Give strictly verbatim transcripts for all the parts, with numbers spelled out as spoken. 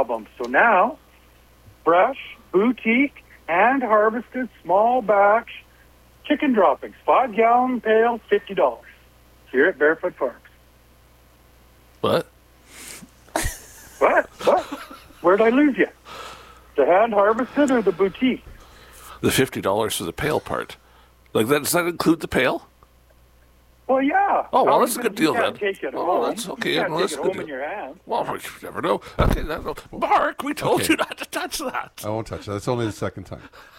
problem. So now, fresh, boutique, hand-harvested, small batch chicken droppings, five-gallon pail, fifty dollars. Here at Barefoot Farms. What? What? What? Where'd I lose you? The hand-harvested or the boutique? The fifty dollars for the pail part. Like, that, does that include the pail? Well, yeah. Oh, well, How that's you a good gonna- you deal, can't then. Take it Oh, home. that's okay. You can't Well, take that's it a good home in deal. your hand. Well, you never know. Okay, that, no. Mark, we told Okay. you not to touch that. I won't touch that. That's only the second time.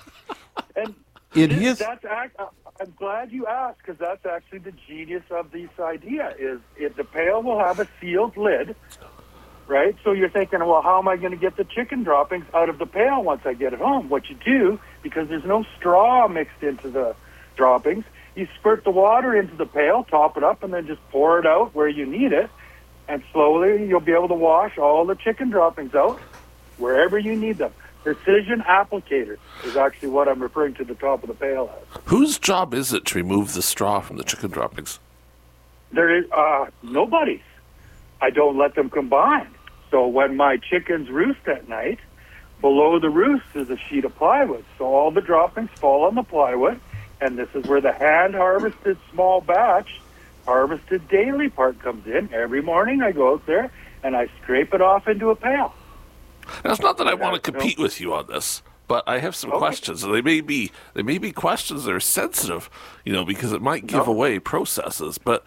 And It this- is. That's act, uh, I'm glad you asked, because that's actually the genius of this idea. Is it, the pail will have a sealed lid, right? So you're thinking, well, how am I going to get the chicken droppings out of the pail once I get it home? What you do, because there's no straw mixed into the droppings, you squirt the water into the pail, top it up, and then just pour it out where you need it, and slowly you'll be able to wash all the chicken droppings out wherever you need them. Precision applicator is actually what I'm referring to the top of the pail as. Whose job is it to remove the straw from the chicken droppings? There is uh, nobody's. I don't let them combine. So when my chickens roost at night, below the roost is a sheet of plywood. So all the droppings fall on the plywood, and this is where the hand-harvested small batch, harvested daily part comes in. Every morning I go out there and I scrape it off into a pail. Now, it's not that I want to Yeah, no. compete with you on this, but I have some Okay. questions, and they may be they may be questions that are sensitive, you know, because it might give No. away processes. But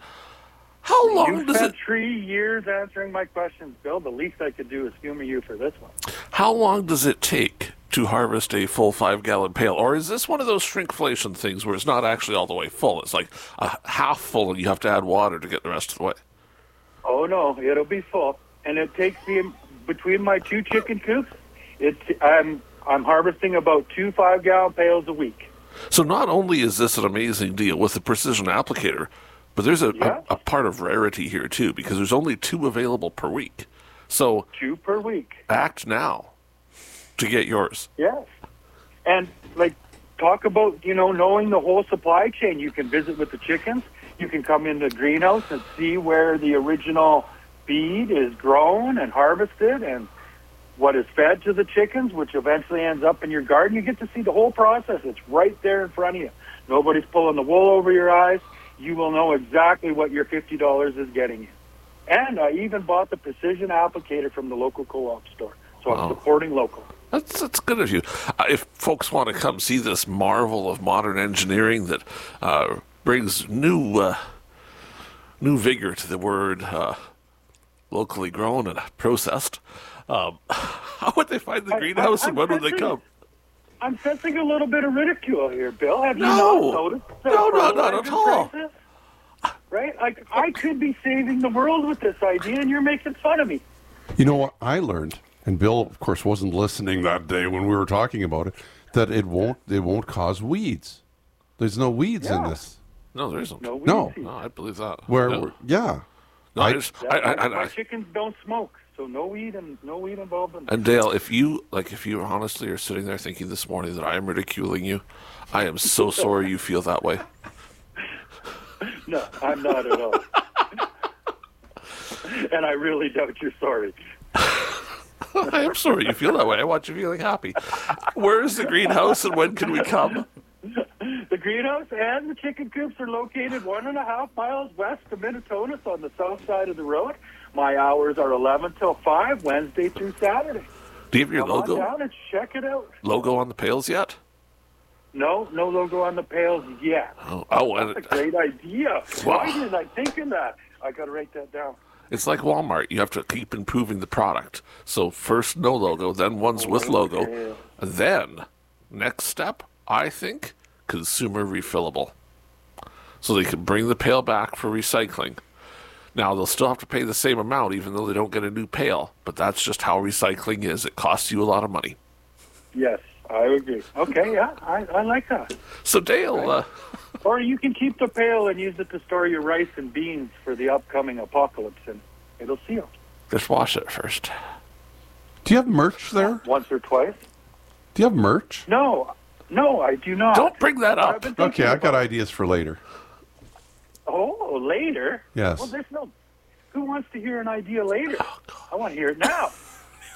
how long You does spent it? three years answering my questions, Bill. The least I could do is humor you for this one. How long does it take to harvest a full five-gallon pail, or is this one of those shrinkflation things where it's not actually all the way full? It's like a half full, and you have to add water to get the rest of the way. Oh, no, it'll be full. And it takes me, between my two chicken coops, it, I'm, I'm harvesting about two five-gallon pails a week. So not only is this an amazing deal with the precision applicator, but there's a, Yeah. a, a part of rarity here too, because there's only two available per week. So Two per week. act now to get yours. Yes. And, like, talk about, you know, knowing the whole supply chain. You can visit with the chickens. You can come in the greenhouse and see where the original feed is grown and harvested and what is fed to the chickens, which eventually ends up in your garden. You get to see the whole process. It's right there in front of you. Nobody's pulling the wool over your eyes. You will know exactly what your fifty dollars is getting you. And I even bought the precision applicator from the local co-op store. So Wow. I'm supporting local. That's that's good of you. Uh, if folks want to come see this marvel of modern engineering that uh, brings new uh, new vigor to the word uh, locally grown and processed, um, how would they find the I- greenhouse I- and when would they I'm come? I'm sensing a little bit of ridicule here, Bill. Have you No. not noticed the No, no, not fertilizer at all. prices? Right? Like, I could be saving the world with this idea, and you're making fun of me. You know what I learned, and Bill, of course, wasn't listening that day when we were talking about it, that it won't it won't cause weeds. There's no weeds in Yeah. this. No, there isn't. No, No, weed No. seed. I believe that. Where, no. where- yeah. No, I I- just, That- I, I, my, I, my I, chickens don't smoke, so no weed and no weed involved in and Dale, if you like, if you honestly are sitting there thinking this morning that I am ridiculing you, I am so sorry you feel that way. No, I'm not at all. And I really doubt you're sorry. I am sorry you feel that way. I want you feeling happy. Where is the greenhouse and when can we come? The greenhouse and the chicken coops are located one and a half miles west of Minnetonka on the south side of the road. My hours are eleven till five, Wednesday through Saturday. Do you have your Come on logo down and check it out. logo on the pails yet? No, no logo on the pails yet. Oh, oh and That's a great idea. Wow. Why didn't I think of that? I got to write that down. it's like Walmart. You have to keep improving the product. So first no logo, then ones with logo, Okay. and then next step, I think, consumer refillable. So they can bring the pail back for recycling. Now, they'll still have to pay the same amount even though they don't get a new pail, but that's just how recycling is. It costs you a lot of money. Yes, I agree. Okay, yeah, I, I like that. So, Dale, uh, Or you can keep the pail and use it to store your rice and beans for the upcoming apocalypse, and it'll seal just wash it first. Do you have merch there? once or twice. Do you have merch? No, no, I do not. Don't bring that I've up. been thinking Okay, I've got about- ideas for later. Oh, later? Yes. Well, there's no... Who wants to hear an idea later? I want to hear it now.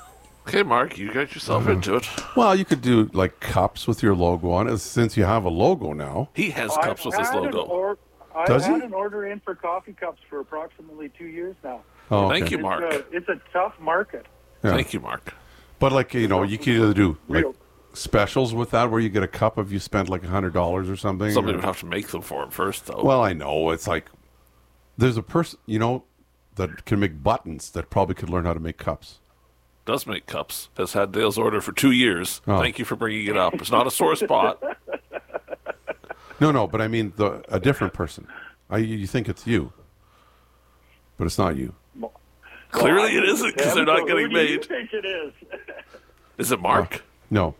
Okay, Mark, you got yourself into it. Well, you could do like cups with your logo on it. Since you have a logo now, He has I've cups with his had an logo. or- I've Does had he? an order in for coffee cups for approximately two years now. oh, Thank okay. you, It's Mark. a, it's a tough market. Yeah. Thank you, Mark. But like you know, you could either do like Real. specials with that, where you get a cup if you spent like a hundred dollars or something. Somebody or- would have to make them for him first, though. Well, I know it's like there's a person you know that can make buttons that probably could learn how to make cups. Does make cups. Has had Dale's order for two years. Oh. Thank you for bringing it up. It's not a sore spot. No, no, but I mean the a different person. I you think it's you, but it's not you. Clearly it isn't because they're not So getting who do you made. think it is? Is it Mark? No.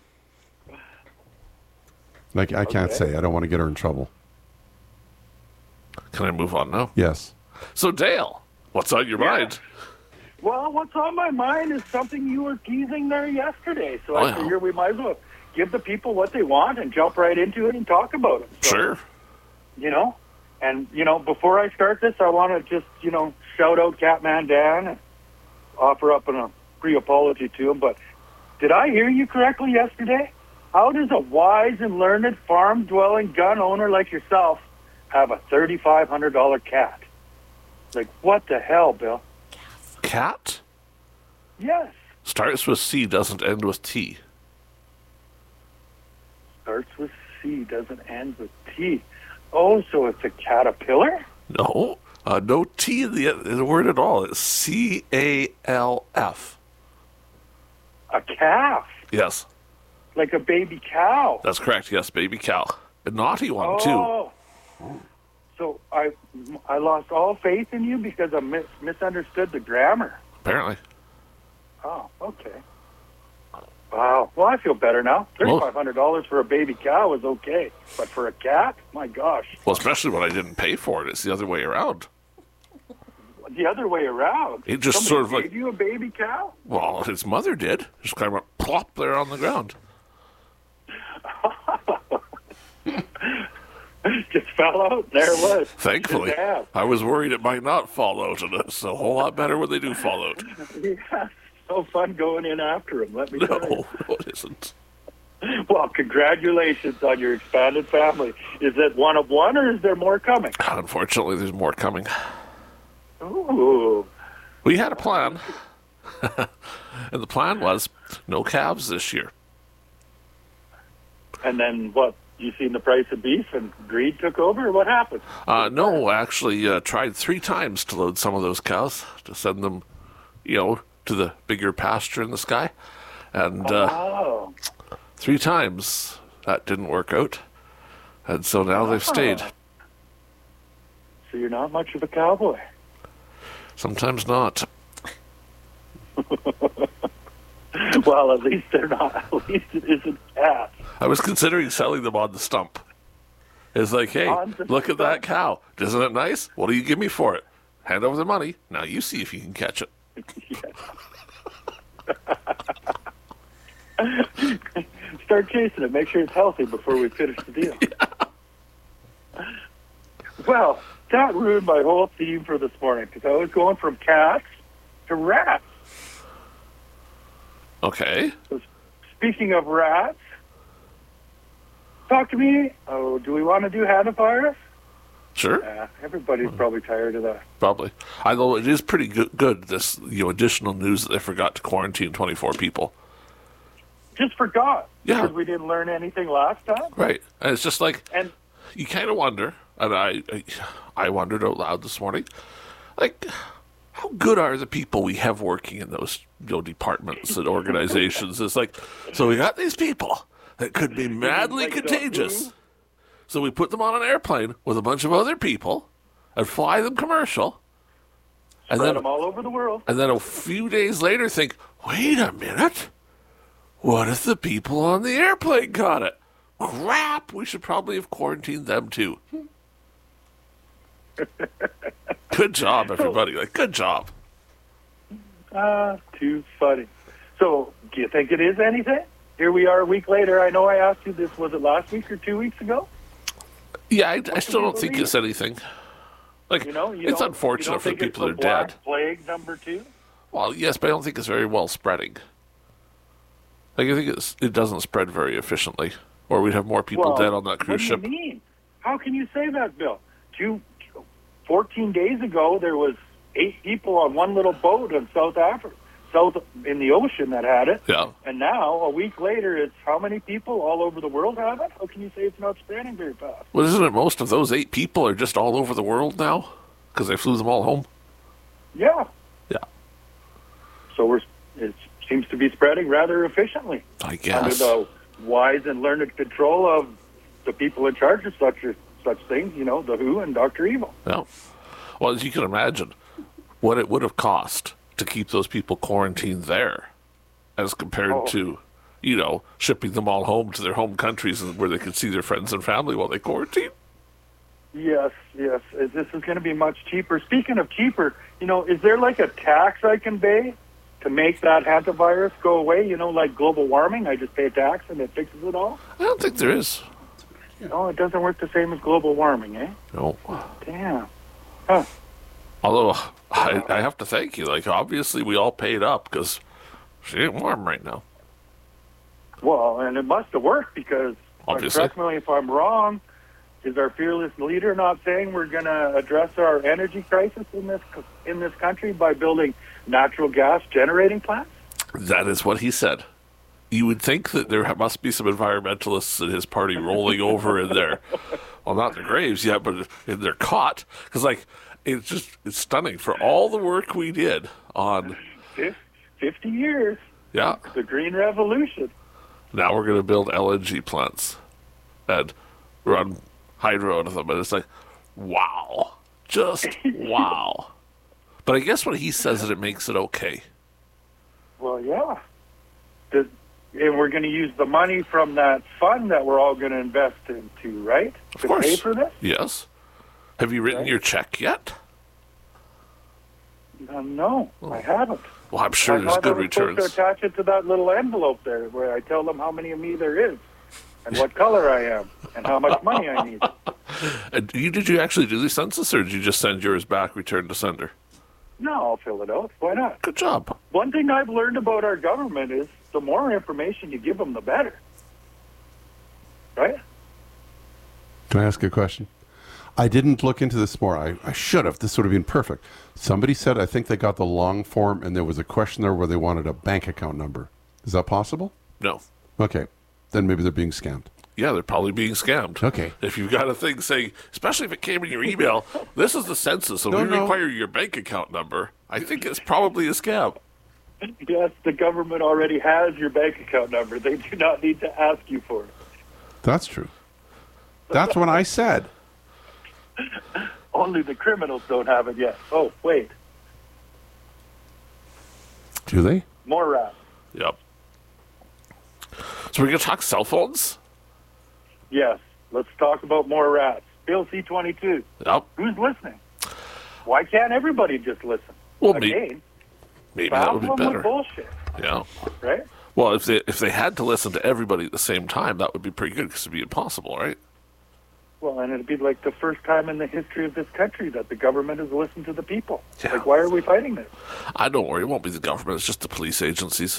Like I can't Okay. say. I don't want to get her in trouble. Can I move on now? Yes. So, Dale, what's on your Yeah. mind? Well, what's on my mind is something you were teasing there yesterday. So Oh, I yeah. figure we might as well give the people what they want and jump right into it and talk about it. So, Sure. You know, and, you know, before I start this, I want to just, you know, shout out Catman Dan and offer up an, a pre-apology to him. But did I hear you correctly yesterday? How does a wise and learned farm-dwelling gun owner like yourself have a thirty-five hundred dollars cat? Like, what the hell, Bill? Cat? Yes. Starts with C, doesn't end with T. Starts with C, doesn't end with T. Oh, so it's a caterpillar? No. Uh, no T in the, in the word at all. It's C A L F. A calf. Yes, Like a baby cow. that's correct. Yes, baby cow. A naughty one, too. Oh. So I I lost all faith in you because I mis- misunderstood the grammar. Apparently. Oh, okay. Wow. Well, I feel better now. thirty-five hundred dollars for a baby cow is okay. But for a cat? My gosh. Well, especially when I didn't pay for it. It's the other way around. The other way around. It just Somebody sort of like- gave you a baby cow? Well, his mother did. Just kind of went plop there on the ground. Just fell out. There it was. Thankfully. Just have. I was worried it might not fall out, and it's a whole lot better when they do fall out. Yeah. So fun going in after him, let me No, tell you. no, it isn't. Well, congratulations on your expanded family. Is it one of one, or is there more coming? Unfortunately, there's more coming. Ooh. We had a plan. And the plan was no calves this year. And then what? You seen the price of beef and greed took over, or what happened? Uh, no, I actually uh, tried three times to load some of those cows, to send them, you know, to the bigger pasture in the sky. And uh, Oh. three times that didn't work out. And so now they've stayed. So you're not much of a cowboy. Sometimes not. Well, at least they're not. At least it isn't cats. I was considering selling them on the stump. It's like, hey, On the look at that stump. cow. Isn't it nice? What do you give me for it? Hand over the money. Now you see if you can catch it. Start chasing it. Make sure it's healthy before we finish the deal. Well, that ruined my whole theme for this morning because I was going from cats to rats. Okay. So speaking of rats, talk to me. Oh, do we want to do hantavirus? Sure. Yeah, everybody's probably tired of that. Probably. Although it is pretty good, good, this you know additional news that they forgot to quarantine twenty-four people. Just forgot. Yeah. Because we didn't learn anything last time. Right. And it's just like, And you kind of wonder, and I, I I wondered out loud this morning, like, how good are the people we have working in those you know, departments and organizations? It's like, so we got these people that could be madly like the contagious. who? So we put them on an airplane with a bunch of other people and fly them commercial. And spread then, them all over the world. and then a few days later think, wait a minute. What if the people on the airplane got it? Crap, we should probably have quarantined them too. Good job, everybody. Like, good job. Ah, too funny. So, do you think it is anything? Here we are a week later. I know I asked you this, was it last week or two weeks ago? Yeah, I, I still you don't think believe? it's anything. Like, You know, you it's don't- unfortunate you don't for the think people that it's are the dead. Black Plague number two? Well, yes, but I don't think it's very well spreading. Like, I think it's, it doesn't spread very efficiently, or we'd have more people Well, dead on that cruise what ship. do you mean? How can you say that, Bill? Two, fourteen days ago, there was eight people on one little boat in South Africa, south in the ocean that had it. Yeah. And now, a week later, it's how many people all over the world have it? How can you say it's not spreading very fast? Well, isn't it most of those eight people are just all over the world now? Because they flew them all home? Yeah. Yeah. So we're it seems to be spreading rather efficiently. I Under guess. the wise and learned control of the people in charge of such such things, you know, the W H O and Doctor Evil. Yeah. Well, as you can imagine, what it would have cost to keep those people quarantined there as compared Oh. to, you know, shipping them all home to their home countries and where they could see their friends and family while they quarantine. Yes, yes. Uh, This is going to be much cheaper. Speaking of cheaper, you know, is there like a tax I can pay to make that hantavirus go away? You know, like global warming, I just pay a tax and it fixes it all? I don't think there is. No, it doesn't work the same as global warming, eh? No. Damn. Huh. Although, I, I have to thank you. Like, obviously, we all paid up because she ain't warm right now. Well, and it must have worked because, Obviously. correct me if I'm wrong, is our fearless leader not saying we're going to address our energy crisis in this in this country by building natural gas generating plants? That is what he said. You would think that there must be some environmentalists in his party rolling over in their, well, not their graves yet, but in their cot. Because, like, it's just, it's stunning. For all the work we did on, Fif- fifty years, yeah, the Green Revolution. now we're going to build L N G plants and run hydro out of them. And it's like, wow. Just wow. But I guess when he says it, it makes it okay. Well, yeah. The, and we're going to use the money from that fund that we're all going to invest into, right? Of to course. pay for this? Yes. Have you written Right. your check yet? Uh, no, I haven't. Well, I'm sure I there's thought I good was supposed returns. to attach it to that little envelope there where I tell them how many of me there is and what color I am and how much money I need. And you, did you actually do the census, or did you just send yours back, return to sender? No, I'll fill it out. Why not? Good job. One thing I've learned about our government is the more information you give them, the better. Right? Can I ask a question? I didn't look into this more. I, I should have. This would have been perfect. Somebody said, I think they got the long form, and there was a question there where they wanted a bank account number. Is that possible? No. Okay. Then maybe they're being scammed. Yeah, they're probably being scammed. Okay. If you've got a thing saying, especially if it came in your email, this is the census, so No, we no. require your bank account number, I think it's probably a scam. Yes, the government already has your bank account number. They do not need to ask you for it. That's true. That's what I said. Only the criminals don't have it yet. Oh, wait. Do they? More rats. Yep. So we're going to talk cell phones? Yes. Let's talk about more rats. Bill C twenty-two. Yep. Who's listening? Why can't everybody just listen? Well, maybe, Again, maybe that would be baffle them with better. bullshit, Yeah. right? Well, if they if they had to listen to everybody at the same time, that would be pretty good because it'd be impossible, right? Well, and it'd be like the first time in the history of this country that the government has listened to the people. Yeah. Like, why are we fighting this? I don't worry. It won't be the government. It's just the police agencies.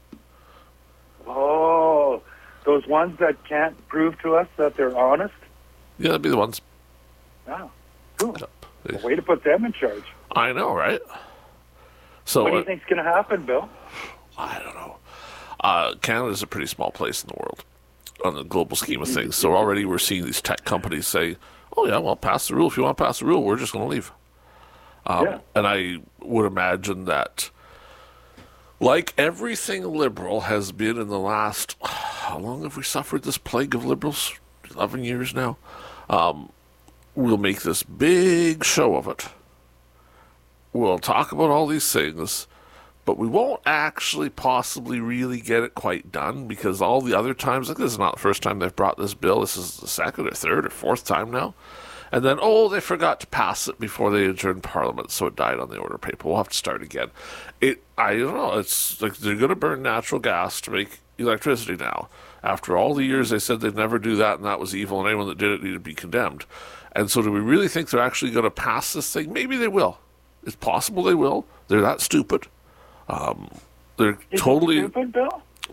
Oh, those ones that can't prove to us that they're honest? Yeah, that'd be the ones. Wow. Cool. Yep. Way to put them in charge. I know, right? So What do you uh, think's going to happen, Bill? I don't know. Uh, Canada's a pretty small place in the world on the global scheme of things. So already we're seeing these tech companies say, "Oh yeah, well, pass the rule. If you want to pass the rule, we're just going to leave." Um, Yeah. And I would imagine that, like everything liberal has been in the last, how long have we suffered this plague of liberals? Eleven years now. Um, we'll make this big show of it. We'll talk about all these things, but we won't actually possibly really get it quite done because all the other times, like this is not the first time they've brought this bill. This is the second or third or fourth time now. And then, oh, they forgot to pass it before they adjourned Parliament, so it died on the order paper. We'll have to start again. It, I don't know. It's like they're going to burn natural gas to make electricity now. After all the years they said they'd never do that and that was evil and anyone that did it needed to be condemned. And so do we really think they're actually going to pass this thing? Maybe they will. It's possible they will. They're that stupid. Um, they're Is it totally... stupid, Bill?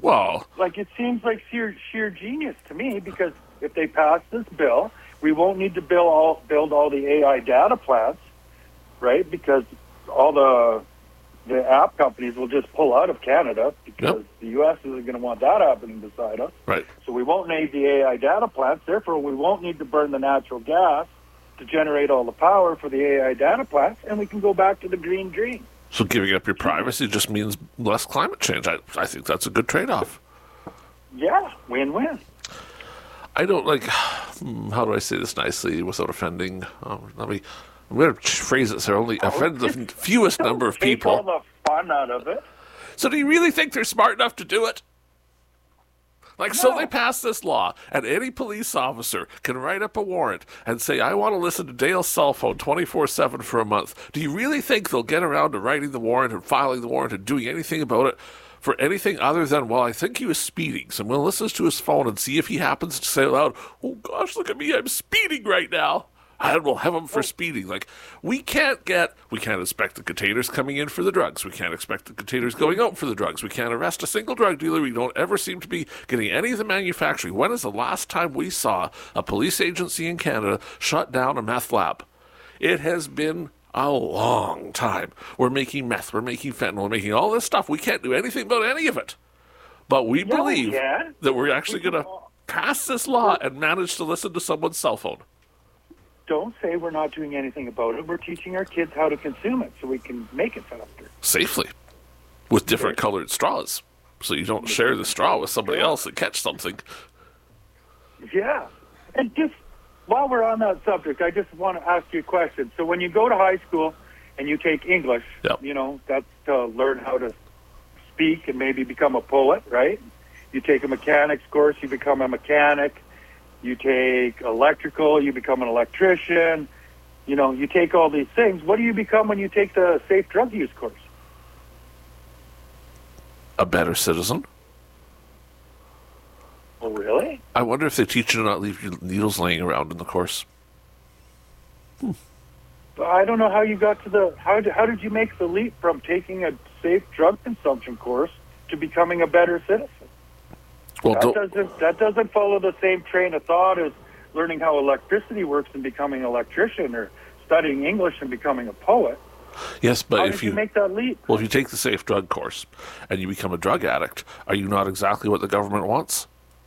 Well, Like, it seems like sheer sheer genius to me, because if they pass this bill, we won't need to build all build all the A I data plants, right? Because all the the app companies will just pull out of Canada, because Yep. the U S isn't going to want that happening beside us. right. So we won't need the A I data plants. Therefore, we won't need to burn the natural gas to generate all the power for the A I data plants, and we can go back to the green dream. So giving up your privacy just means less climate change. I, I think that's a good trade-off. Yeah, win-win. I don't like. hmm, How do I say this nicely without offending? Um, let me. I'm going to phrase it so only offend the fewest number of Take all people. the fun out of it. So do you really think they're smart enough to do it? Like, so No. they pass this law, and any police officer can write up a warrant and say, I want to listen to Dale's cell phone twenty-four seven for a month. Do you really think they'll get around to writing the warrant and filing the warrant and doing anything about it for anything other than, well, I think he was speeding, so I'm going to listen to his phone and see if he happens to say aloud, oh gosh, look at me, I'm speeding right now. And we'll have him for speeding. Like, we can't get, we can't expect the containers coming in for the drugs. We can't expect the containers going out for the drugs. We can't arrest a single drug dealer. We don't ever seem to be getting any of the manufacturing. When is the last time we saw a police agency in Canada shut down a meth lab? It has been a long time. We're making meth. We're making fentanyl. We're making all this stuff. We can't do anything about any of it. But we Yeah, we believe can. that we're actually We going can to all- pass this law and manage to listen to someone's cell phone. Don't say we're not doing anything about it. We're teaching our kids how to consume it so we can make it faster. Safely with different colored straws, so you don't share the straw with somebody else and catch something. Yeah. And just while we're on that subject, I just want to ask you a question. So when you go to high school and you take English, Yep. you know, that's to learn how to speak and maybe become a poet, right? You take a mechanics course, you become a mechanic. You take electrical, you become an electrician. You know, you take all these things. What do you become when you take the safe drug use course? A better citizen. Oh, really? I wonder if they teach you to not leave your needles laying around in the course. But I don't know how you got to the, how did, how did you make the leap from taking a safe drug consumption course to becoming a better citizen? Well, That don't, doesn't, that doesn't follow the same train of thought as learning how electricity works and becoming an electrician, or studying English and becoming a poet. yes, but How if did you, you make that leap? well, if you take the safe drug course and you become a drug addict, are you not exactly what the government wants?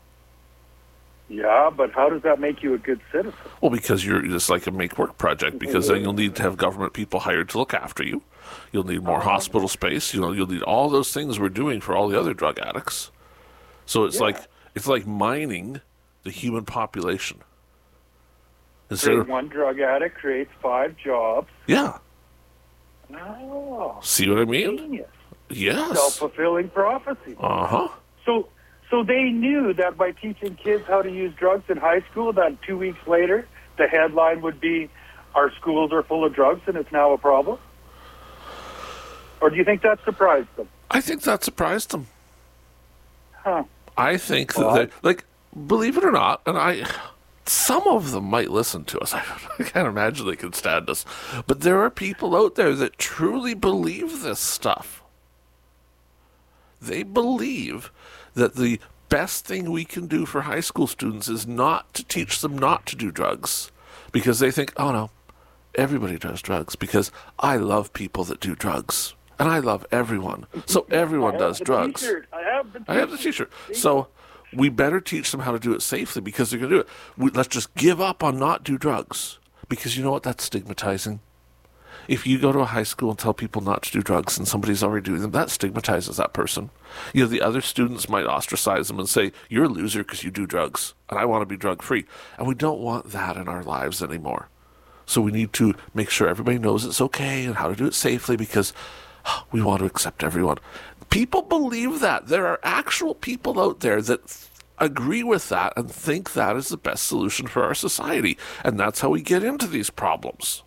Yeah, but how does that make you a good citizen? Well, because you're just like a make work project. Because then you'll need to have government people hired to look after you. You'll need more hospital space. You know, you'll need all those things we're doing for all the other drug addicts. So it's Yeah. like it's like mining the human population. Instead Create of, one drug addict creates five jobs. yeah, Oh, see what I mean? genius. Yes. Self-fulfilling prophecy. Uh huh. So, so they knew that by teaching kids how to use drugs in high school, that two weeks later, the headline would be, our schools are full of drugs and it's now a problem? Or do you think that surprised them? I think that surprised them. Huh. I think that, Well, they, like, believe it or not, and I, some of them might listen to us. I, I can't imagine they can stand us. But there are people out there that truly believe this stuff. They believe that the best thing we can do for high school students is not to teach them not to do drugs. Because they think, oh no, everybody does drugs. Because I love people that do drugs. And I love everyone. So everyone I have does the drugs. T-shirt. I have the T-shirt. I have the t-shirt. So we better teach them how to do it safely, because they're going to do it. We, let's just give up on not do drugs, because you know what? That's stigmatizing. If you go to a high school and tell people not to do drugs and somebody's already doing them, that stigmatizes that person. You know, the other students might ostracize them and say, you're a loser because you do drugs, and I want to be drug-free. And we don't want that in our lives anymore. So we need to make sure everybody knows it's okay and how to do it safely, because we want to accept everyone. People believe that. There are actual people out there that th- agree with that and think that is the best solution for our society. And that's how we get into these problems.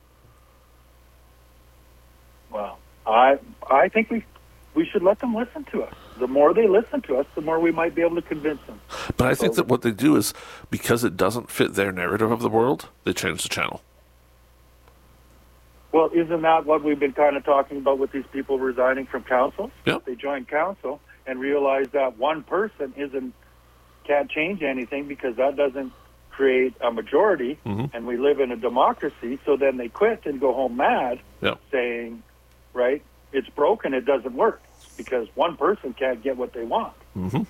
Well, I I think we we should let them listen to us. The more they listen to us, the more we might be able to convince them. But I think that what they do is, because it doesn't fit their narrative of the world, they change the channel. Well, isn't that what we've been kind of talking about with these people resigning from council? Yeah. They join council, and realize that one person isn't can't change anything because that doesn't create a majority, Mm-hmm. and we live in a democracy. So then they quit and go home mad, Yep. saying, right, it's broken, it doesn't work, because one person can't get what they want. Mm-hmm.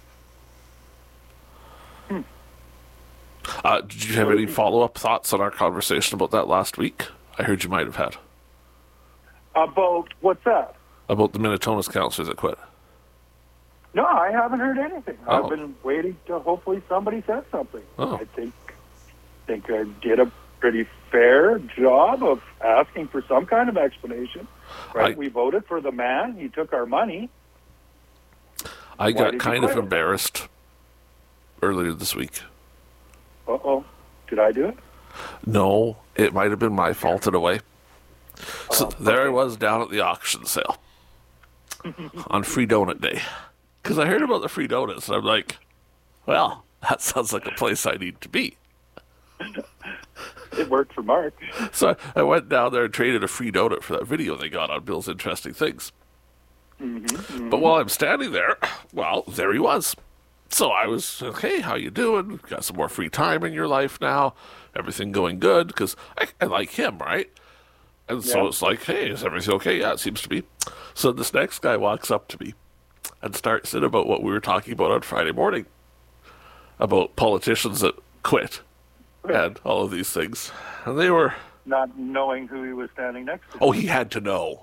Uh, did you have any follow-up thoughts on our conversation about that last week? I heard you might have had. About what's that? About the Minnetonka's counselors that quit. No, I haven't heard anything. Oh. I've been waiting to hopefully somebody says something. Oh. I think think I did a pretty fair job of asking for some kind of explanation. Right? I- we voted for the man. He took our money. I Why got did you kind of quit? embarrassed earlier this week. Uh-oh. Did I do it? No, it might have been my fault in a way. So Oh, there I okay. was down at the auction sale on Free Donut Day. Because I heard about the free donuts, and I'm like, well, that sounds like a place I need to be. It worked for Mark. So I went down there and traded a free donut for that video they got on Bill's Interesting Things. But while I'm standing there, well, there he was. So I was, okay, how you doing? Got some more free time in your life now? Everything going good? Because I, I like him, right? And so Yeah. it's like, hey, is everything okay? Yeah, it seems to be. So this next guy walks up to me and starts in about what we were talking about on Friday morning, about politicians that quit and all of these things. And they were, Not knowing who he was standing next to. oh, he had to know.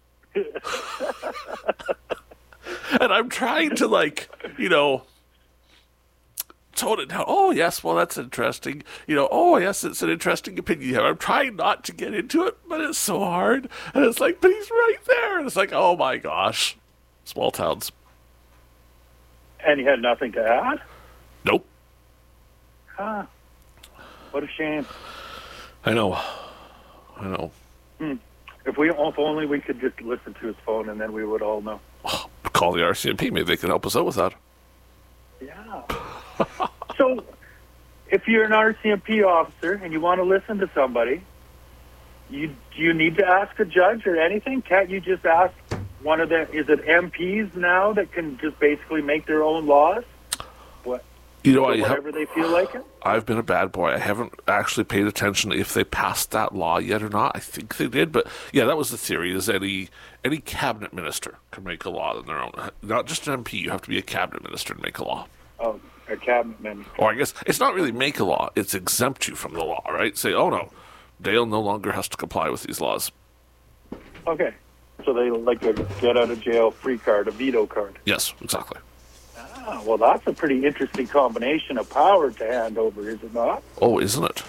And I'm trying to, like, you know, tone it down. Oh, yes, well, that's interesting. You know, oh, yes, it's an interesting opinion you have. I'm trying not to get into it, but it's so hard. And it's like, but he's right there. And it's like, oh, my gosh. Small towns. And he had nothing to add? Nope. Huh. What a shame. I know. I know. If we if only we could just listen to his phone, and then we would all know. Call the R C M P. Maybe they can help us out with that. Yeah. So, if you're an R C M P officer and you want to listen to somebody, you do you need to ask a judge or anything? Can't you just ask one of the? Is it M Ps now that can just basically make their own laws? What? You know, or I have, whatever they feel like it. I've been a bad boy. I haven't actually paid attention to if they passed that law yet or not. I think they did, but yeah, that was the theory: is any any cabinet minister can make a law on their own. Not just an M P. You have to be a cabinet minister to make a law. Oh, a cabinet minister. Or I guess it's not really make a law; it's exempt you from the law, right? Say, oh no, Dale no longer has to comply with these laws. Okay. So they like a get out of jail free card, a veto card. Yes, exactly. Ah, well, that's a pretty interesting combination of power to hand over, is it not? Oh, isn't it?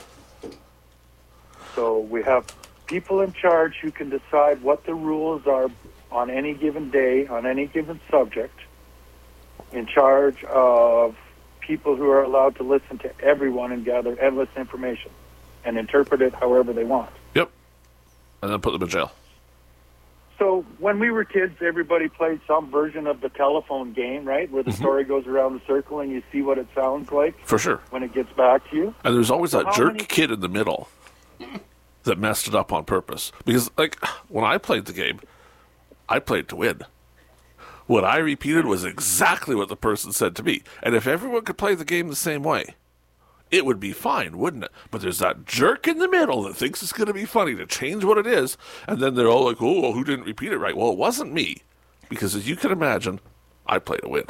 So we have people in charge who can decide what the rules are on any given day, on any given subject, in charge of people who are allowed to listen to everyone and gather endless information and interpret it however they want. Yep. And then put them in jail. So when we were kids, everybody played some version of the telephone game, right, where the story goes around the circle and you see what it sounds like For sure. when it gets back to you. And there's always that how jerk many- kid in the middle that messed it up on purpose. Because, like, when I played the game, I played to win. What I repeated was exactly what the person said to me. And if everyone could play the game the same way, it would be fine, wouldn't it? But there's that jerk in the middle that thinks it's going to be funny to change what it is, and then they're all like, oh, well, who didn't repeat it right? Well, it wasn't me. Because as you can imagine, I play to win.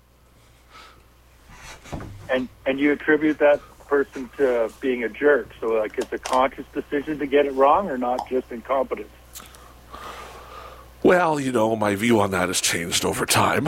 And and you attribute that person to being a jerk. So, like, it's a conscious decision to get it wrong or not just incompetence? Well, you know, my view on that has changed over time.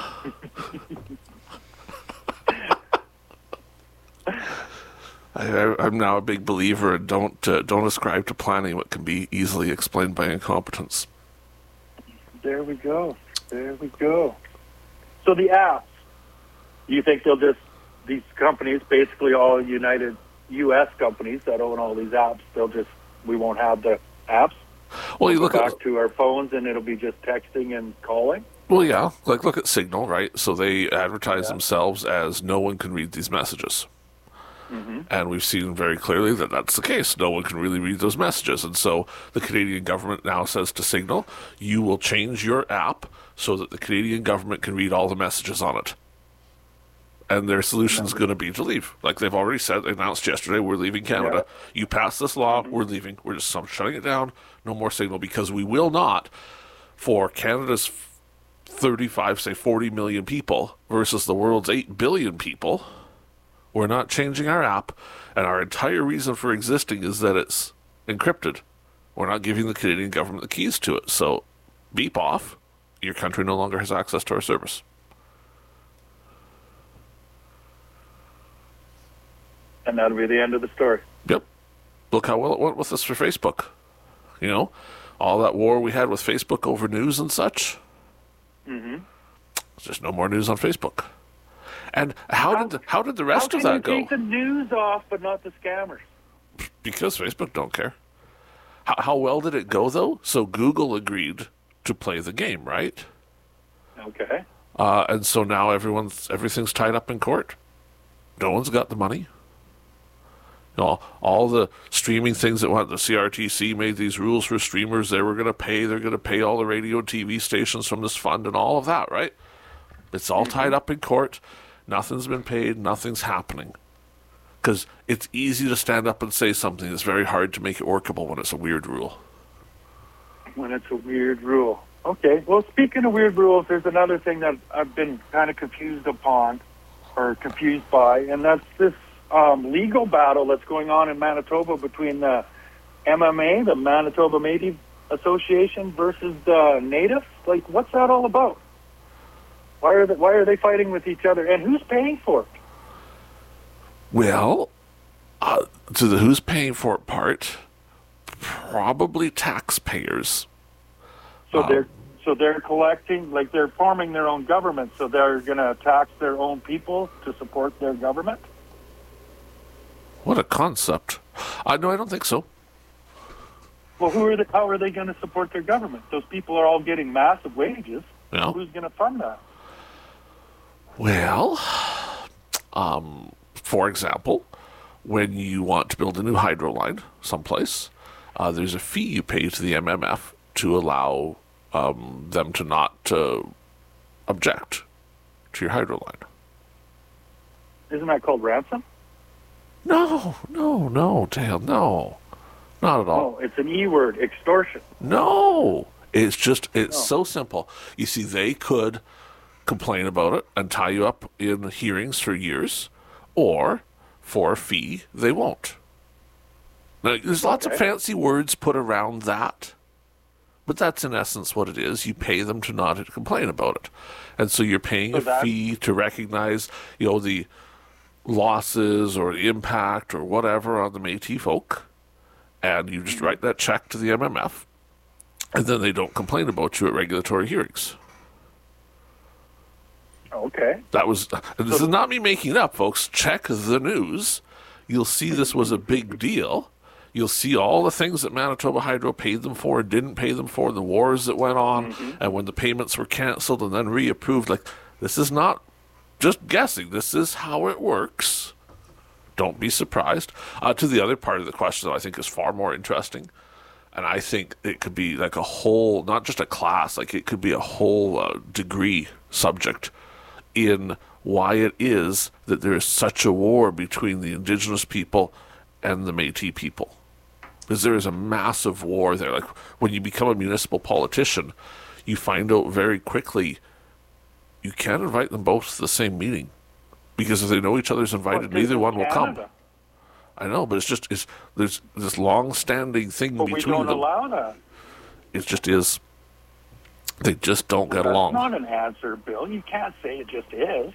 I, I, I'm now a big believer in don't uh, don't ascribe to planning what can be easily explained by incompetence. There we go. There we go. So the apps, you think they'll just, these companies, basically all United U S companies that own all these apps, they'll just, we won't have the apps? Well, you look back at to our phones and it'll be just texting and calling? well, yeah, like look at Signal, right? So they advertise Yeah. themselves as no one can read these messages. Mm-hmm. And we've seen very clearly that that's the case. No one can really read those messages. And so the Canadian government now says to Signal, you will change your app so that the Canadian government can read all the messages on it. And their solution is going to be to leave. Like they've already said, they announced yesterday, we're leaving Canada. Yeah. You pass this law, mm-hmm. we're leaving. We're just shutting it down. No more Signal, because we will not, for Canada's thirty-five, say forty million people versus the world's eight billion people, we're not changing our app, and our entire reason for existing is that it's encrypted. We're not giving the Canadian government the keys to it. So beep off, your country no longer has access to our service. And that'll be the end of the story. Yep. Look how well it went with us for Facebook. You know, all that war we had with Facebook over news and such. Mm-hmm. There's just no more news on Facebook. And how, how did the, how did the rest of that go? How can you take the news off, but not the scammers? Because Facebook don't care. How, how well did it go, though? So Google agreed to play the game, right? Okay. Uh, and so now everyone's everything's tied up in court. No one's got the money. You know, all the streaming things that went, the C R T C made these rules for streamers. They were going to pay. They're going to pay all the radio and T V stations from this fund and all of that, right? It's all tied up in court. Nothing's been paid. Nothing's happening. Because it's easy to stand up and say something. It's very hard to make it workable when it's a weird rule. When it's a weird rule. Okay. Well, speaking of weird rules, there's another thing that I've been kind of confused upon, or confused by, and that's this um, legal battle that's going on in Manitoba between the M M A, the Manitoba Métis Association, versus the Natives. Like, what's that all about? Why are they, why are they fighting with each other, and who's paying for it? Well, uh, to the who's paying for it part, probably taxpayers. So um, they're so they're collecting, like they're forming their own government, so they're going to tax their own people to support their government? What a concept. Uh, no, I don't think so. Well, who are they, how are they going to support their government? Those people are all getting massive wages. Yeah. Who's going to fund that? Well, um, for example, when you want to build a new hydro line someplace, uh, there's a fee you pay to the M M F to allow um, them to not uh, object to your hydro line. Isn't that called ransom? No, no, no, Dale, no. Not at all. No, it's an E word, extortion. No, it's just, it's no. so simple. You see, they could complain about it and tie you up in hearings for years, or for a fee, they won't. Now, there's lots okay. of fancy words put around that, but that's in essence what it is. You pay them to not complain about it. And so you're paying so a that... fee to recognize, you know, the losses or the impact or whatever on the Métis folk, and you just mm-hmm. write that check to the M M F, and then they don't complain about you at regulatory hearings. Okay. That was, and this so, is not me making it up, folks. Check the news. You'll see this was a big deal. You'll see all the things that Manitoba Hydro paid them for and didn't pay them for, the wars that went on, mm-hmm. and when the payments were canceled and then reapproved. Like, this is not just guessing. This is how it works. Don't be surprised. Uh, to the other part of the question, that I think is far more interesting, and I think it could be like a whole, not just a class, like it could be a whole uh, degree subject in why it is that there is such a war between the Indigenous people and the Métis people. Because there is a massive war there. Like, when you become a municipal politician, you find out very quickly you can't invite them both to the same meeting. Because if they know each other's invited, well, neither one will Canada. come. I know, but it's just, it's, there's this long-standing thing but between them. But we don't allow that. It just is. They just don't well, get along. That's not an answer, Bill. You can't say it just is.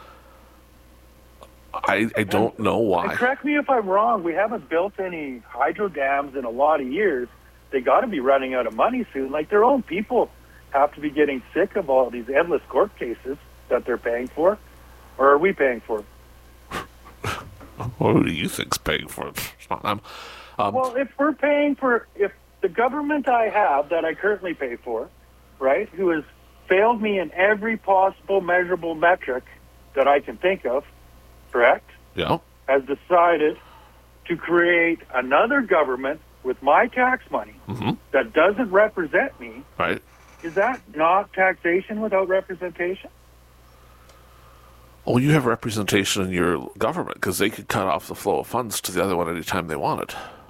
I, I don't know why. And correct me if I'm wrong. We haven't built any hydro dams in a lot of years. They got to be running out of money soon. Like, their own people have to be getting sick of all these endless court cases that they're paying for. Or are we paying for it? What do you think's paying for it? It's not them. Um, well, if we're paying for, if the government I have that I currently pay for, right, who has failed me in every possible measurable metric that I can think of, correct? Yeah. has decided to create another government with my tax money Mm-hmm. that doesn't represent me, Right. is that not taxation without representation? Well, you have representation in your government because they could cut off the flow of funds to the other one anytime they wanted.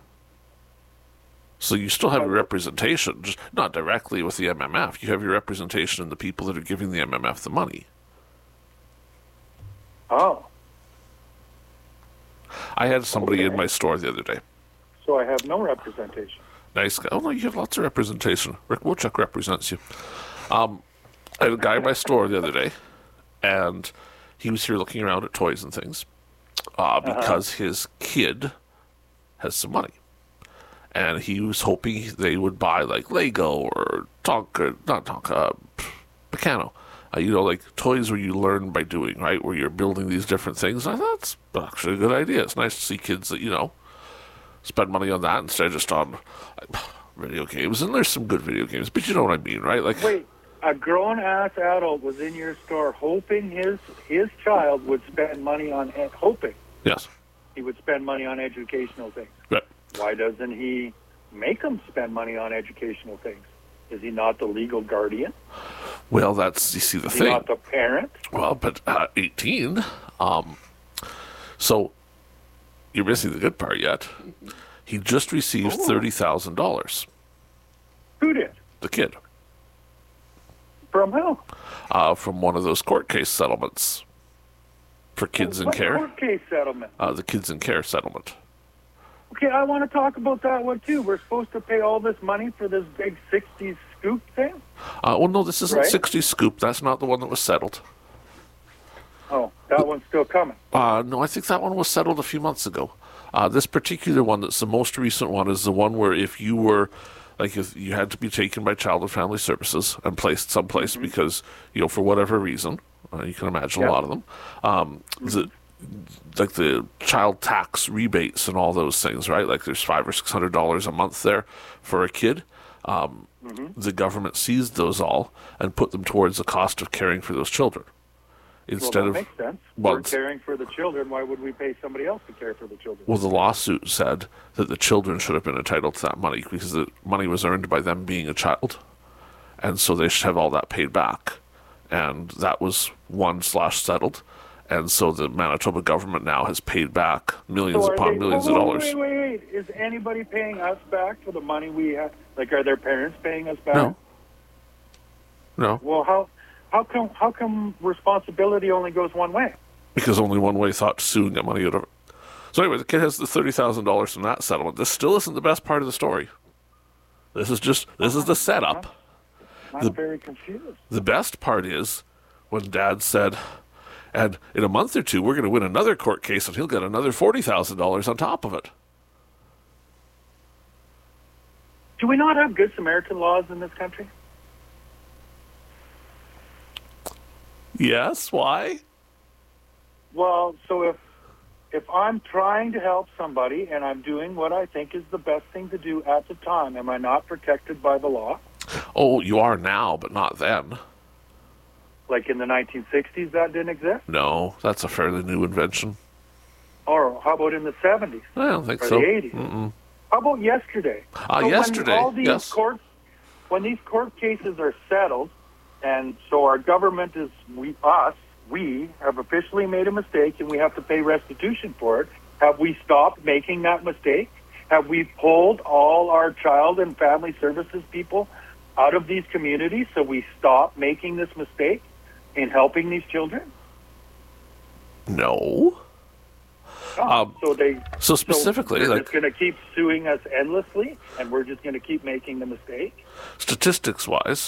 So you still have your representation, just not directly with the M M F. You have your representation in the people that are giving the M M F the money. Oh, I had somebody Okay. in my store the other day. so I have no representation. Nice guy. Oh, no, you have lots of representation. Rick Woodchuck represents you. Um, I had a guy in my store the other day, and he was here looking around at toys and things uh, because his kid has some money. And he was hoping they would buy, like, Lego or Tonka, not Tonka, uh, Meccano. Uh, you know, like toys where you learn by doing, right? Where you're building these different things. And I thought that's actually a good idea. It's nice to see kids that, you know, spend money on that instead of just on like, video games. And there's some good video games, but you know what I mean, right? Like, Wait, a grown-ass adult was in your store hoping his his child would spend money on, ed- hoping yes, he would spend money on educational things. right. Why doesn't he make him spend money on educational things? Is he not the legal guardian? Well, that's, you see the Is he thing. not the parent? Well, but uh, eighteen. Um, so you're missing the good part yet. He just received Oh. thirty thousand dollars. Who did? The kid From who? uh, from one of those court case settlements for kids in What care. court case settlement? Uh, the kids in care settlement. Okay, I want to talk about that one too. We're supposed to pay all this money for this big sixties scoop thing? Uh, well, no, this isn't Right. sixty Scoop. That's not the one that was settled. Oh, that one's still coming. Uh, no, I think that one was settled a few months ago. Uh, this particular one, that's the most recent one, is the one where if you were, like, if you had to be taken by Child and Family Services and placed someplace Mm-hmm. because, you know, for whatever reason, uh, you can imagine Yeah. a lot of them, um, the, like the child tax rebates and all those things, right? Like there's five or six hundred dollars a month there for a kid. Um, Mm-hmm. The government seized those all and put them towards the cost of caring for those children. Well, Instead that of makes sense. well, We're it's- caring for the children. Why would we pay somebody else to care for the children? Well, the lawsuit said that the children should have been entitled to that money because the money was earned by them being a child. And so they should have all that paid back. And that was one slash settled. And so the Manitoba government now has paid back millions So are upon they- millions wait, of wait, dollars. Wait, wait, wait. Is anybody paying us back for the money we have? Like, are their parents paying us back? No. No, Well, how how come how come responsibility only goes one way? because only one way thought to sue and get money out of it. So anyway, the kid has the thirty thousand dollars from that settlement. This still isn't the best part of the story. This is just, this is the setup. I'm The- very confused. The best part is when Dad said, and in a month or two, we're going to win another court case and he'll get another forty thousand dollars on top of it. Do we not have Good Samaritan laws in this country? Yes, why? Well, so if if I'm trying to help somebody and I'm doing what I think is the best thing to do at the time, am I not protected by the law? Oh, you are now, but not then. Like in the nineteen sixties, that didn't exist? No, that's a fairly new invention. Or how about in the seventies I don't think or so. the eighties? Mm-mm. How about yesterday? Ah, So yesterday, When all these yes. court, when these court cases are settled, and so our government is, we, us, we have officially made a mistake and we have to pay restitution for it. Have we stopped making that mistake? Have we pulled all our child and family services people out of these communities so we stop making this mistake in helping these children? No. Oh, Um, so they So specifically, so they're like just going to keep suing us endlessly, and we're just going to keep making the mistake. statistics-wise,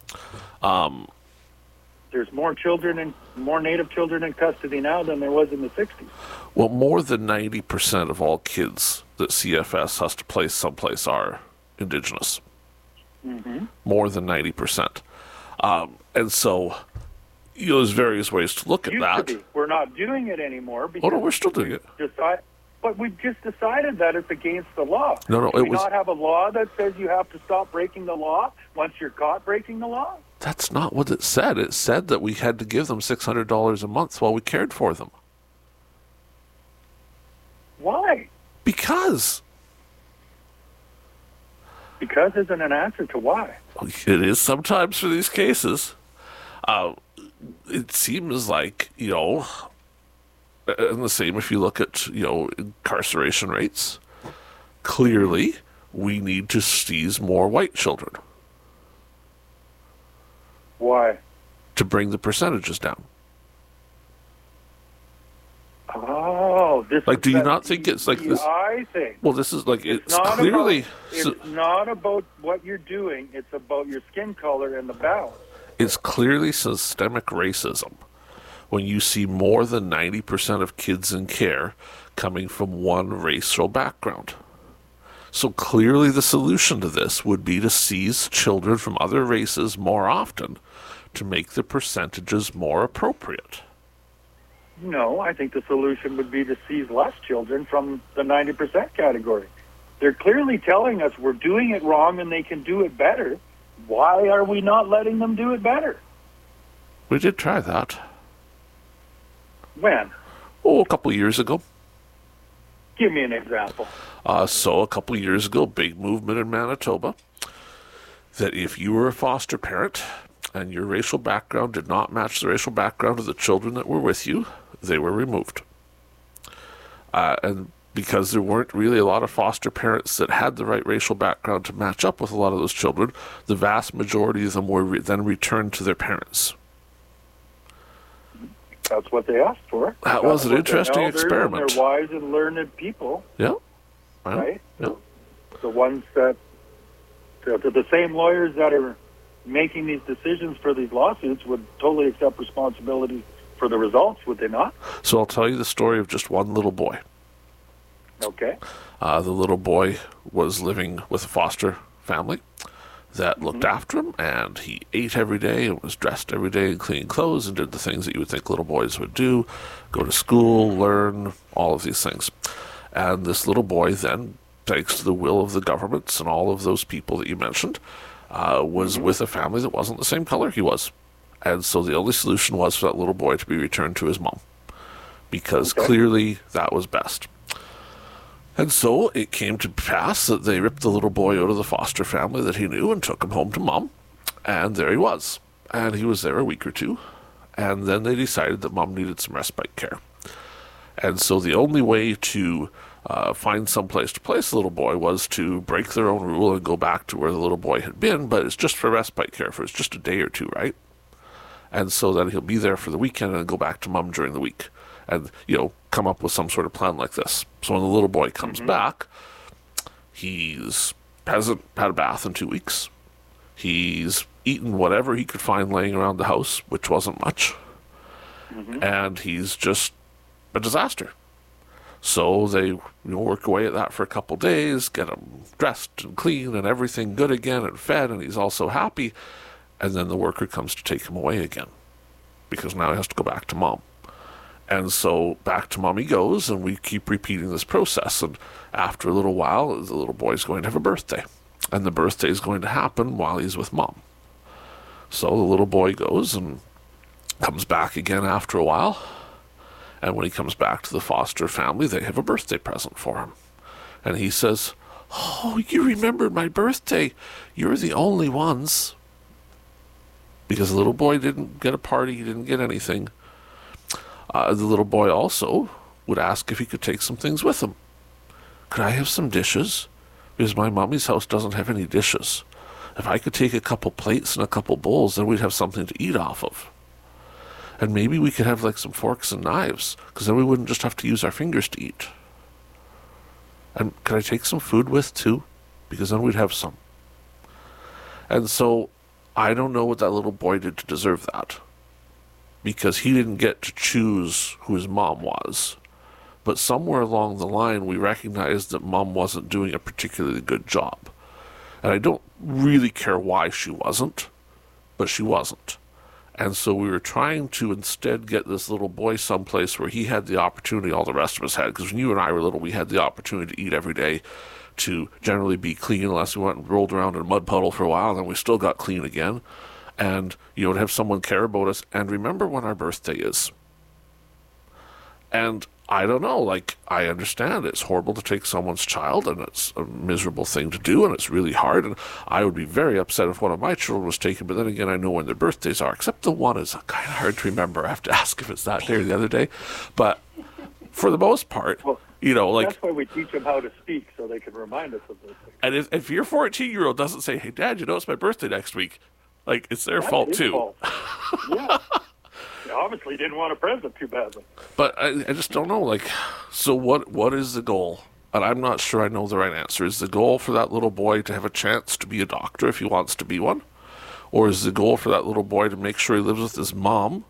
There's more children and more Native children in custody now than there was in the sixties. well, more than ninety percent of all kids that C F S has to place someplace are Indigenous. Mm-hmm. More than ninety percent. Um, and so, you know, there's various ways to look at Used that. to be. We're not doing it anymore Oh, because no, we're still doing it. decide, but we've just decided that it's against the law. No, no, Do it we was- not have a law that says you have to stop breaking the law once you're caught breaking the law? That's not what it said. It said that we had to give them six hundred dollars a month while we cared for them. Why? Because. Because isn't an answer to why. It is sometimes for these cases. Uh, it seems like, you know, and the same if you look at, you know, incarceration rates. Clearly, we need to seize more white children. Why? To bring the percentages down. Oh, this Like, is do you that not think it's like this? I think. Well, this is like, it's, It's not clearly... About, it's not about what you're doing. It's about your skin color and the balance. It's clearly systemic racism when you see more than ninety percent of kids in care coming from one racial background. So clearly the solution to this would be to seize children from other races more often to make the percentages more appropriate. No, I think the solution would be to seize less children from the ninety percent category. They're clearly telling us we're doing it wrong and they can do it better. Why are we not letting them do it better? We did try that. When? Oh, a couple of years ago. Give me an example. Uh, so a couple of years ago, big movement in Manitoba that if you were a foster parent and your racial background did not match the racial background of the children that were with you, they were removed. Uh, and because there weren't really a lot of foster parents that had the right racial background to match up with a lot of those children, the vast majority of them were re- then returned to their parents. That's what they asked for. That That's was an what interesting their elders experiment. And they're wise and learned people, Yeah. right? Yeah. The ones that, the, the same lawyers that are making these decisions for these lawsuits would totally accept responsibility for the results, would they not? So I'll tell you the story of just one little boy. Okay. Uh, the little boy was living with a foster family that looked Mm-hmm. after him, and he ate every day and was dressed every day and cleaned clothes and did the things that you would think little boys would do, go to school, learn, all of these things. And this little boy then, thanks to the will of the governments and all of those people that you mentioned, uh, was Mm-hmm. with a family that wasn't the same color he was. And so the only solution was for that little boy to be returned to his mom, because Okay. clearly that was best. And so it came to pass that they ripped the little boy out of the foster family that he knew and took him home to mom. And there he was. And he was there a week or two. And then they decided that mom needed some respite care. And so the only way to uh, find some place to place the little boy was to break their own rule and go back to where the little boy had been, but it's just for respite care for it's just a day or two, right? And so then he'll be there for the weekend and go back to mom during the week. And, you know, come up with some sort of plan like this. So when the little boy comes Mm-hmm. back, he's hasn't had a bath in two weeks. He's eaten whatever he could find laying around the house, which wasn't much. Mm-hmm. And he's just a disaster. So they, you know, work away at that for a couple days, get him dressed and clean and everything good again and fed, and he's also happy. And then the worker comes to take him away again, because now he has to go back to mom. And so back to mom he goes, and we keep repeating this process. And after a little while, the little boy's going to have a birthday. And the birthday is going to happen while he's with mom. So the little boy goes and comes back again after a while. And when he comes back to the foster family, they have a birthday present for him. And he says, "Oh, you remembered my birthday. You're the only ones." Because the little boy didn't get a party, he didn't get anything. Uh, the little boy also would ask if he could take some things with him. "Could I have some dishes? Because my mommy's house doesn't have any dishes. If I could take a couple plates and a couple bowls, then we'd have something to eat off of. And maybe we could have like some forks and knives, because then we wouldn't just have to use our fingers to eat. And could I take some food with too? Because then we'd have some." And so I don't know what that little boy did to deserve that, because he didn't get to choose who his mom was. But somewhere along the line, we recognized that mom wasn't doing a particularly good job. And I don't really care why she wasn't, but she wasn't. And so we were trying to instead get this little boy someplace where he had the opportunity all the rest of us had. Because when you and I were little, we had the opportunity to eat every day, to generally be clean unless we went and rolled around in a mud puddle for a while, and then we still got clean again. And, you know, to have someone care about us and remember when our birthday is. And I don't know. Like, I understand it's horrible to take someone's child, and it's a miserable thing to do, and it's really hard, and I would be very upset if one of my children was taken, but then again, I know when their birthdays are, except the one is kind of hard to remember. I have to ask if it's that day or the other day. But for the most part, Well, you know, like... That's why we teach them how to speak, so they can remind us of those things. And if, if your fourteen-year-old doesn't say, hey, Dad, you know it's my birthday next week, like, it's their That's fault, his too. fault. Yeah. They obviously didn't want a present too badly. But I, I just don't know, like, so what? what is the goal? And I'm not sure I know the right answer. Is the goal for that little boy to have a chance to be a doctor if he wants to be one? Or is the goal for that little boy to make sure he lives with his mom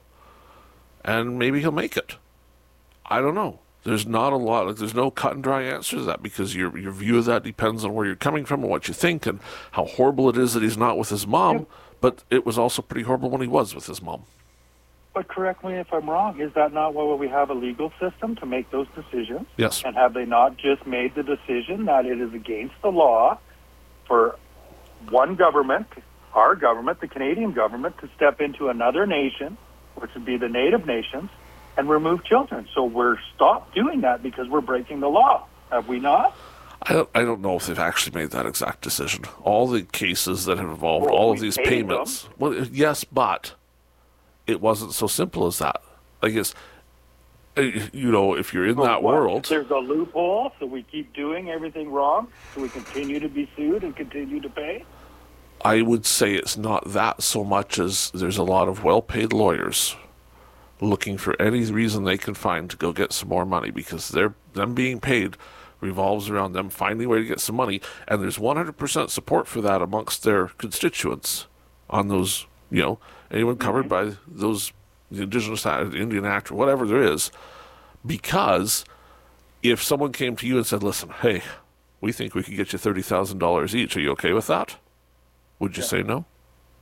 and maybe he'll make it? I don't know. There's not a lot, like, there's no cut and dry answer to that, because your your view of that depends on where you're coming from and what you think and how horrible it is that he's not with his mom, Yep. but it was also pretty horrible when he was with his mom. But correct me if I'm wrong. Is that not why we have a legal system to make those decisions? Yes. And have they not just made the decision that it is against the law for one government, our government, the Canadian government, to step into another nation, which would be the Native nations, and remove children? So we're stopped doing that because we're breaking the law. Have we not? I don't, I don't know if they've actually made that exact decision. All the cases that have involved Well, all of we these paid payments. Well, yes, but it wasn't so simple as that. Like, it's, uh, you know, if you're in So that what? world, There's a loophole, so we keep doing everything wrong, so we continue to be sued and continue to pay? I would say it's not that so much as there's a lot of well-paid lawyers looking for any reason they can find to go get some more money, because they're them being paid revolves around them finding a way to get some money, and there's one hundred percent support for that amongst their constituents on those, you know, anyone covered by those, the Indigenous Act, Indian Act, or whatever there is, because if someone came to you and said, listen, hey, we think we could get you thirty thousand dollars each, are you okay with that? Would you Yeah. say no?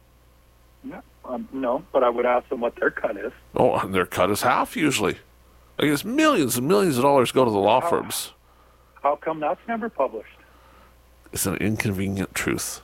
No, um, no, but I would ask them what their cut is. Oh, and their cut is half usually. Like, it's millions and millions of dollars go to the law How- firms. How come that's never published? It's an inconvenient truth.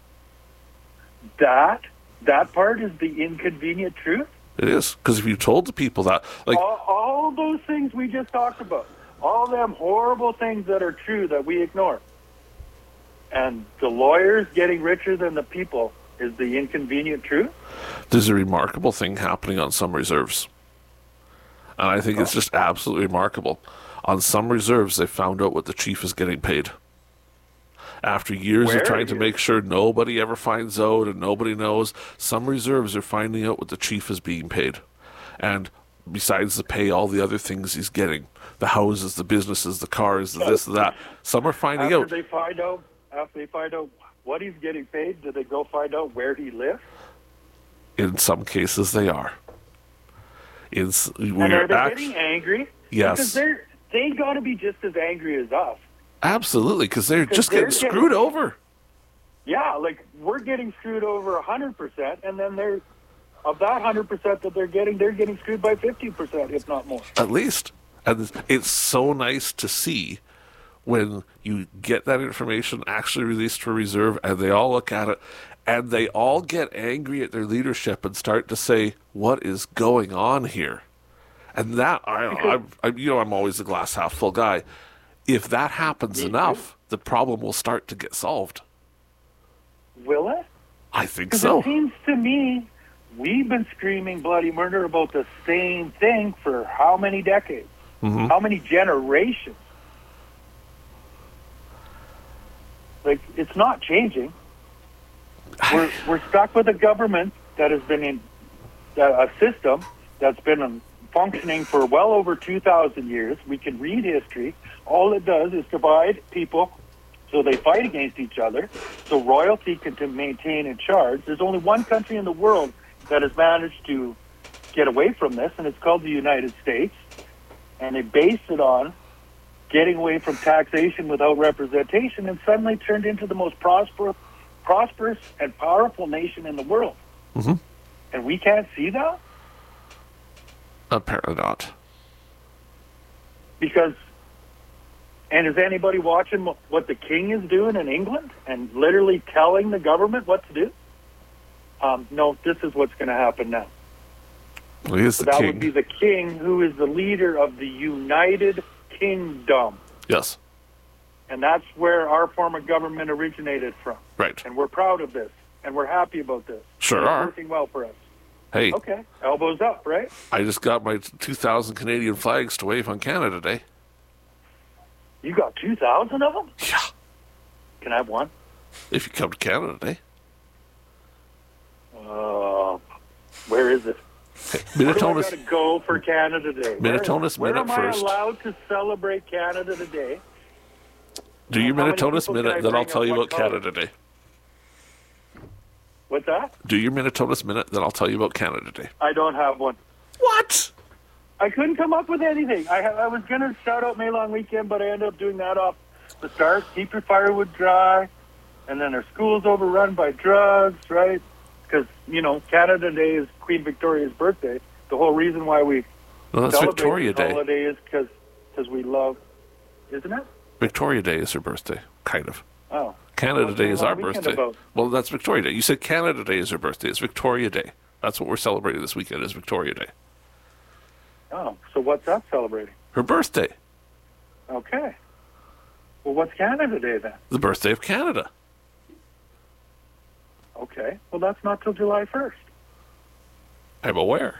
That that part is the inconvenient truth. It is, because if you told the people that, like, All, all those things we just talked about, all them horrible things that are true that we ignore, and the lawyers getting richer than the people is the inconvenient truth. there's a remarkable thing happening on some reserves. And I think it's just absolutely remarkable. On some reserves, they found out what the chief is getting paid. After years Where of trying to is- make sure nobody ever finds out and nobody knows, some reserves are finding out what the chief is being paid. And besides the pay, all the other things he's getting, the houses, the businesses, the cars, the this, the that, some are finding After out. they find out, after they find out what he's getting paid, do they go find out where he lives? In some cases, they are. In, s- And we're are they act- getting angry? Yes. Because they're they got to be just as angry as us. Absolutely, because they're just they're getting getting- screwed over. Yeah, like we're getting screwed over a hundred percent, and then they're of that hundred percent that they're getting, they're getting screwed by fifty percent, if not more. At least. And it's- it's so nice to see when you get that information actually released for reserve and they all look at it and they all get angry at their leadership and start to say, what is going on here? And that, I, I, I, you know, I'm always a glass half full guy. If that happens enough, the problem will start to get solved. Will it? I think Because so. it seems to me we've been screaming bloody murder about the same thing for how many decades? Mhm. How many generations? Like, it's not changing. We're, we're stuck with a government that has been in uh, a system that's been um, functioning for well over two thousand years. We can read history. All it does is divide people so they fight against each other, so royalty can to maintain in charge. There's only one country in the world that has managed to get away from this, and it's called the United States. And they based it on getting away from taxation without representation, and suddenly turned into the most prosperous, prosperous and powerful nation in the world. Mhm. And we can't see that Apparently not. because. And is anybody watching wh- what the king is doing in England and literally telling the government what to do? Um, no, this is what's going to happen now. Well, he is So the that king. would be the king who is the leader of the United Kingdom. Yes, And that's where our form of government originated from. right. And we're proud of this. And we're happy about this. Sure And it's are. working well for us. Hey, Okay. Elbows up, right? I just got my two thousand Canadian flags to wave on Canada Day. You got two thousand of them? Yeah, Can I have one? if you come to Canada Day. Uh, where is it? Where do I Minnetonka's, got to go for Canada Day? Where- Minnetonka's Where, minute am I first. allowed to celebrate Canada Day? Do your How many Minnetonka's people can I minute, then I'll bring tell and you what about color? Canada Day. What's that? Do your Minnetonka's minute, then I'll tell you about Canada Day. I don't have one. What? I couldn't come up with anything. I, ha- I was going to shout out May Long Weekend, but I ended up doing that off the start. Keep your firewood dry. And then our school's overrun by drugs, right? Because, you know, Canada Day is Queen Victoria's birthday. The whole reason why we No, that's celebrate Victoria this Day. holiday is because we love, isn't it? Victoria Day is her birthday, kind of. Oh. Canada What's Day May is Long our Weekend birthday. about? Well, that's Victoria Day. You said Canada Day is her birthday. It's Victoria Day. That's what we're celebrating this weekend is Victoria Day. Oh, so what's that celebrating? Her birthday. Okay. Well, what's Canada Day then? The birthday of Canada. Okay. Well, that's not till July first. I'm aware.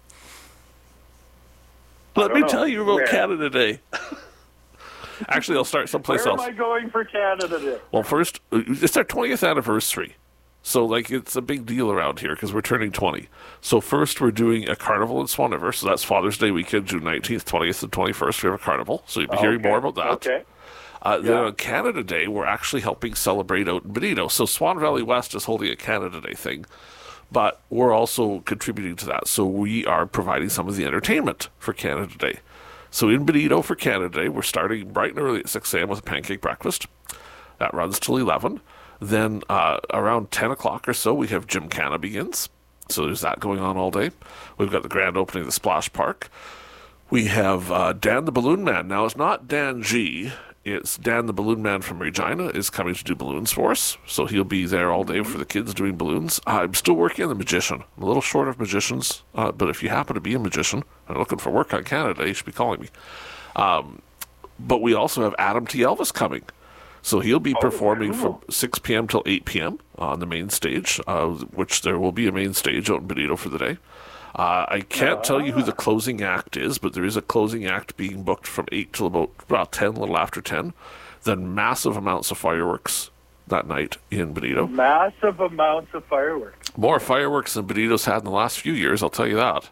Let don't me know. tell you about Where? Canada Day. Actually, I'll start someplace Where am else. I going for Canada Day? Well, first, uh, it's our twentieth anniversary. So, like, it's a big deal around here because we're turning twenty. So, first, we're doing a carnival in Swan River. So, that's Father's Day weekend, June nineteenth, twentieth, and twenty-first. We have a carnival. So, you'll be hearing Okay. more about that. Okay. Uh, Then Yeah. on Canada Day, we're actually helping celebrate out in Benito. So, Swan Valley West is holding a Canada Day thing. But we're also contributing to that. So, we are providing some of the entertainment for Canada Day. So, in Benito for Canada Day, we're starting bright and early at six a.m. with a pancake breakfast. That runs till eleven. Then uh, around ten o'clock or so, we have Gymkhana begins. So there's that going on all day. We've got the grand opening of the Splash Park. We have uh, Dan the Balloon Man. Now, it's not Dan G. It's Dan the Balloon Man from Regina is coming to do balloons for us. So he'll be there all day for the kids doing balloons. I'm still working on the magician. I'm a little short of magicians. Uh, but if you happen to be a magician and looking for work on Canada, you should be calling me. Um, but we also have Adam T. Elvis coming. So he'll be performing cool. from six p.m. till eight p.m. on the main stage, uh, which there will be a main stage out in Benito for the day. Uh, I can't tell you who the closing act is, but there is a closing act being booked from eight till about, about ten, a little after ten. Then massive amounts of fireworks that night in Benito. Massive amounts of fireworks. More fireworks than Benito's had in the last few years, I'll tell you that.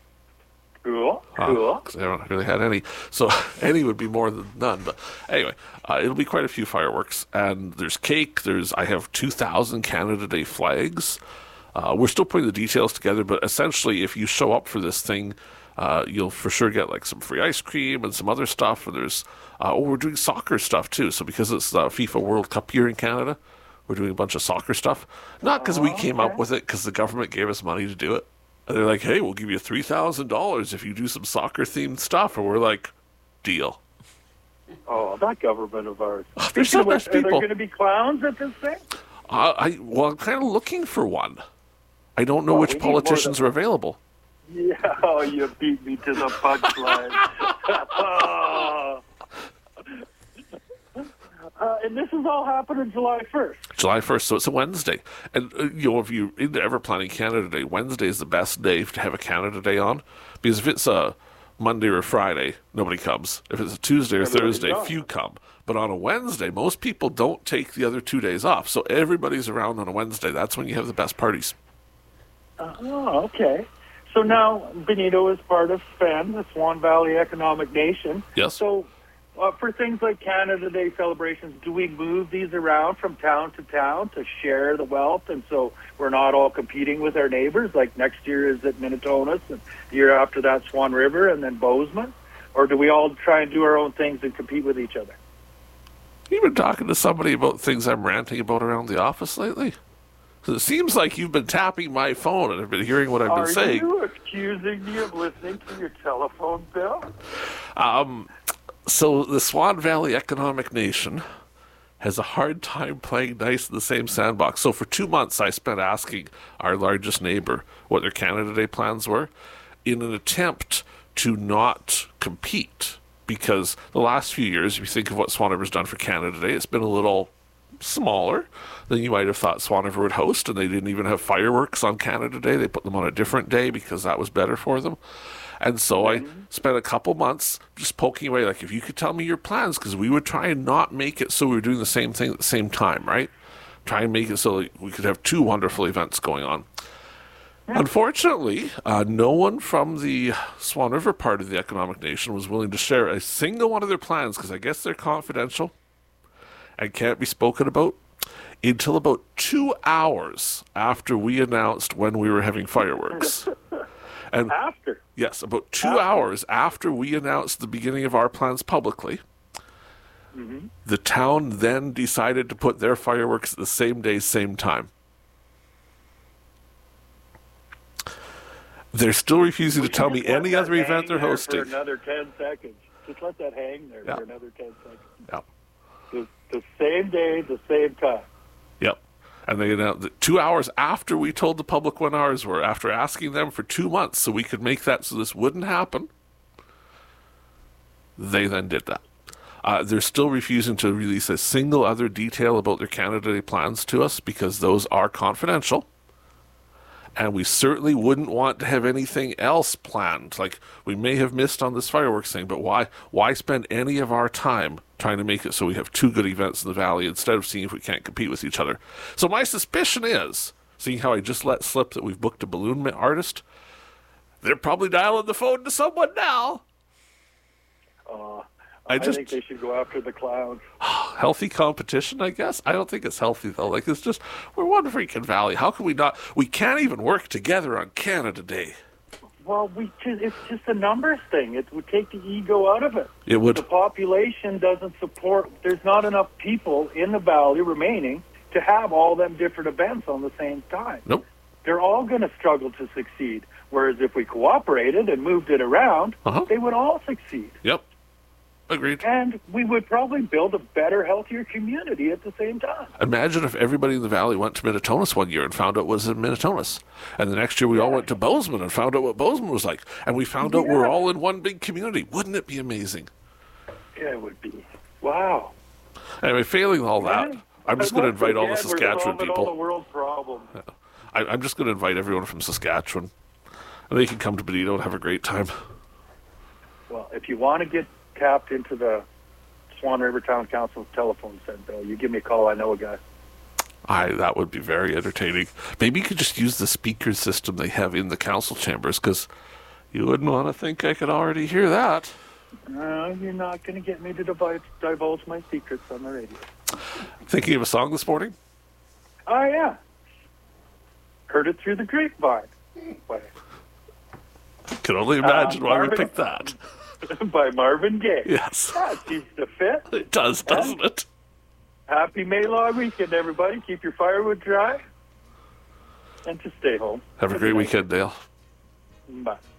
Cool. Uh, Cool. 'cause they haven't really had any. So any would be more than none. But anyway, uh, it'll be quite a few fireworks. And there's cake. There's I have two thousand Canada Day flags. Uh, we're still putting the details together, but essentially, if you show up for this thing, uh, you'll for sure get like some free ice cream and some other stuff. And there's uh, oh, we're doing soccer stuff too. So because it's the FIFA World Cup year in Canada, we're doing a bunch of soccer stuff. Not because we came up with it, because the government gave us money to do it. And they're like, hey, we'll give you three thousand dollars if you do some soccer-themed stuff. And we're like, deal. Oh, that government of ours. They're so Speaking of nice which, are there people. going to be clowns at this thing? Uh, I, well, I'm kind of looking for one. I don't know Well, which we need more politicians than- are available. Yeah, oh, you beat me to the punchline. Oh. Uh, and this is all happening July first. July first, so it's a Wednesday. And, uh, you know, if you're into ever planning Canada Day, Wednesday is the best day to have a Canada Day on. Because if it's a Monday or Friday, nobody comes. If it's a Tuesday or Everybody's Thursday, gone. few come. But on a Wednesday, most people don't take the other two days off. So everybody's around on a Wednesday. That's when you have the best parties. Oh, okay. So now Benito is part of S P E N, the Swan Valley Economic Nation. Yes. So uh, for things like Canada Day celebrations, do we move these around from town to town to share the wealth? And so we're not all competing with our neighbors, like next year is at Minnetonka's, and the year after that Swan River, and then Bozeman? Or do we all try and do our own things and compete with each other? You've been talking to somebody about things I'm ranting about around the office lately? 'Cause it seems like you've been tapping my phone and have been hearing what I've been Are saying. you accusing me of listening to your telephone bill? Um, so the Swan Valley Economic Nation has a hard time playing nice in the same sandbox. So for two months, I spent asking our largest neighbor what their Canada Day plans were, in an attempt to not compete. Because the last few years, if you think of what Swan River's done for Canada Day, it's been a little smaller than you might have thought Swan River would host, and they didn't even have fireworks on Canada Day. They put them on a different day because that was better for them. And so mm-hmm. I spent a couple months just poking away, like, if you could tell me your plans, because we would try and not make it so we were doing the same thing at the same time, right? Try and make it so that we could have two wonderful events going on. Unfortunately, uh, no one from the Swan River part of the Economic Nation was willing to share a single one of their plans, because I guess they're confidential and can't be spoken about until about two hours after we announced when we were having fireworks. And after? Yes, about two after. hours after we announced the beginning of our plans publicly, mm-hmm. the town then decided to put their fireworks the same day, same time. They're still refusing we to tell me any other event they're hosting. For another ten seconds. Just let that hang there yeah. for another ten seconds. Yeah. The, the same day, the same time. Yep. And they announced that two hours after we told the public when ours were, after asking them for two months so we could make that so this wouldn't happen, they then did that. Uh, they're still refusing to release a single other detail about their Canada Day plans to us because those are confidential. And we certainly wouldn't want to have anything else planned. Like, we may have missed on this fireworks thing, but why why spend any of our time trying to make it so we have two good events in the Valley instead of seeing if we can't compete with each other? So my suspicion is, seeing how I just let slip that we've booked a balloon artist, they're probably dialing the phone to someone now. Uh, I, I just think they should go after the clowns. Healthy competition, I guess. I don't think it's healthy, though. Like, it's just, we're one freaking valley. How can we not? We can't even work together on Canada Day. Well, we just, it's just a numbers thing. It would take the ego out of it. It would. The population doesn't support, there's not enough people in the valley remaining to have all them different events on the same time. Nope. They're all going to struggle to succeed. Whereas if we cooperated and moved it around, uh-huh. they would all succeed. Yep. Agreed. And we would probably build a better, healthier community at the same time. Imagine if everybody in the valley went to Minnetonka one year and found out what was in Minnetonka. And the next year we yeah. all went to Bozeman and found out what Bozeman was like. And we found yeah. out we're all in one big community. Wouldn't it be amazing? Yeah, it would be. Wow. Anyway, failing all that, yeah. I'm just going to invite all the Saskatchewan people. All the world's problems. Yeah. I, I'm just going to invite everyone from Saskatchewan. And they can come to Bonito and have a great time. Well, if you want to get tapped into the Swan River Town Council's telephone set, Bill, you give me a call. I know a guy. I that would be very entertaining. Maybe you could just use the speaker system they have in the council chambers, because you wouldn't want to think I could already hear that. No, you're not going to get me to divulge, divulge my secrets on the radio. Thinking of a song this morning? Oh, yeah. Heard it through the grapevine. By, Can only imagine uh, why Marvin, we picked that. By Marvin Gaye. Yes. That seems to fit. It does, doesn't and it? Happy May long weekend, everybody. Keep your firewood dry. And to stay home. Have a great weekend, Dale. Bye.